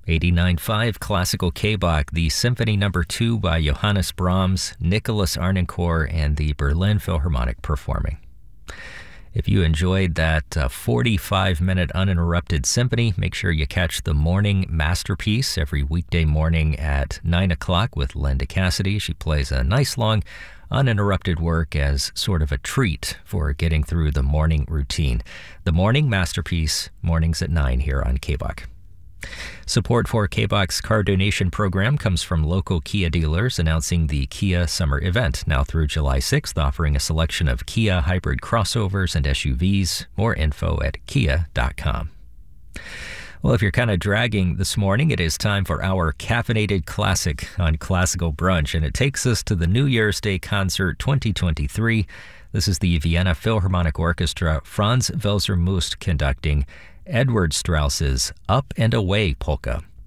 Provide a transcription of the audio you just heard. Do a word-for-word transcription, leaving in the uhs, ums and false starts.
eighty-nine point five Classical K-Bach, the Symphony Number two by Johannes Brahms, Nicholas Arnoncourt, and the Berlin Philharmonic performing. If you enjoyed that uh, forty-five minute uninterrupted symphony, make sure you catch the morning masterpiece every weekday morning at nine o'clock with Linda Cassidy. She plays a nice long uninterrupted work as sort of a treat for getting through the morning routine. The morning masterpiece, mornings at nine here on K-Bach. Support for K-Bach's car donation program comes from local Kia dealers announcing the Kia Summer Event, now through July sixth, offering a selection of Kia hybrid crossovers and S U Vs. More info at kia dot com. Well, if you're kind of dragging this morning, it is time for our caffeinated classic on Classical Brunch, and it takes us to the New Year's Day Concert twenty twenty-three. This is the Vienna Philharmonic Orchestra, Franz Welser-Möst conducting Edward Strauss's Up and Away Polka.